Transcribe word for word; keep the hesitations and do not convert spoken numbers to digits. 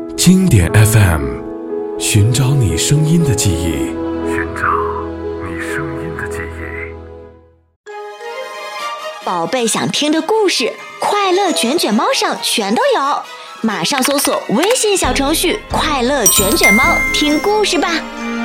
经典 F M， 寻找你声音的记忆，寻找你声音的记忆。 宝贝想听的故事，快乐卷卷猫上全都有，马上搜索微信小程序快乐卷卷猫听故事吧。